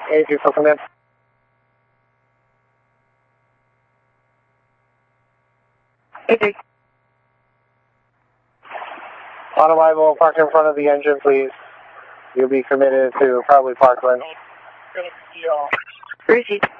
82, so come in. On arrival, park in front of the engine, please. You'll be committed to probably Parkland. Receipt.